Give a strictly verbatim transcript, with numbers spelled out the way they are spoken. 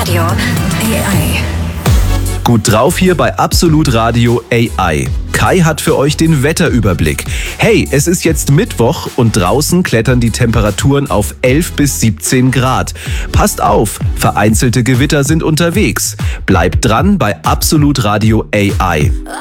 Radio A I. Gut drauf hier bei Absolut Radio A I. Kai hat für euch den Wetterüberblick. Hey, es ist jetzt Mittwoch und draußen klettern die Temperaturen auf elf bis siebzehn Grad. Passt auf, vereinzelte Gewitter sind unterwegs. Bleibt dran bei Absolut Radio A I.